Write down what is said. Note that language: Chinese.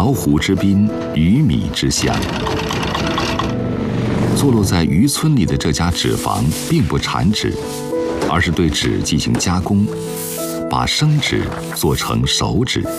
巢湖之滨，鱼米之乡。坐落在渔村里的这家纸坊并不产纸，而是对纸进行加工，把生纸做成熟纸。